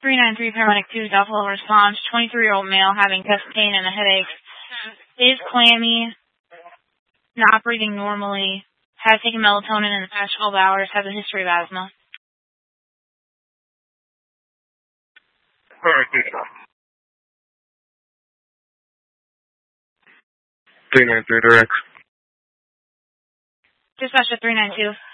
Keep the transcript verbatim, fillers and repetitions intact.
three nine three paramedic two, Buffalo response, twenty-three-year-old male having chest pain and a headache, is clammy, not breathing normally, has taken melatonin in the past twelve hours, has a history of asthma. Alright, three nine three direct. Dispatch at three nine two.